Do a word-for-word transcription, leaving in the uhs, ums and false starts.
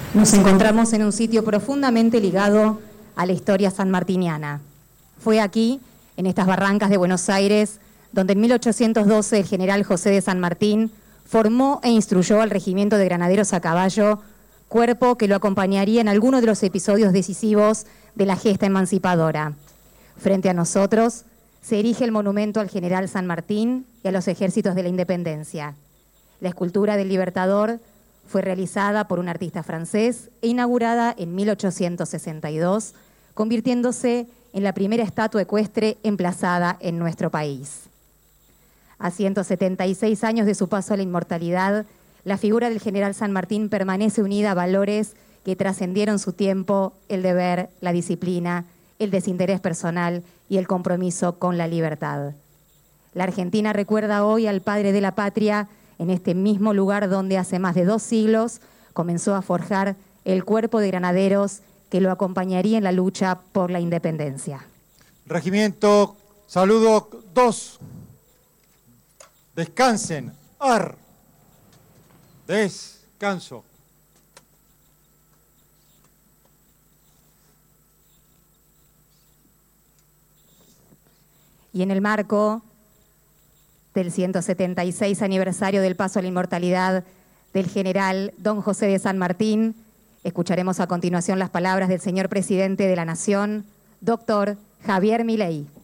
Nos encontramos en un sitio profundamente ligado a la historia sanmartiniana. Fue aquí, en estas barrancas de Buenos Aires, donde en mil ochocientos doce el general José de San Martín formó e instruyó al regimiento de granaderos a caballo, cuerpo que lo acompañaría en algunos de los episodios decisivos de la gesta emancipadora. Frente a nosotros se erige el monumento al general San Martín y a los ejércitos de la independencia. La escultura del Libertador fue realizada por un artista francés e inaugurada en mil ochocientos sesenta y dos, convirtiéndose en la primera estatua ecuestre emplazada en nuestro país. A ciento setenta y seis años de su paso a la inmortalidad, la figura del general San Martín permanece unida a valores que trascendieron su tiempo: el deber, la disciplina, el desinterés personal y el compromiso con la libertad. La Argentina recuerda hoy al padre de la patria en este mismo lugar donde hace más de dos siglos comenzó a forjar el cuerpo de granaderos que lo acompañaría en la lucha por la independencia. Regimiento, saludo dos. Descansen. Ar. Descanso. Y en el marco del ciento setenta y seis aniversario del paso a la inmortalidad del general don José de San Martín, escucharemos a continuación las palabras del señor presidente de la Nación, doctor Javier Milei.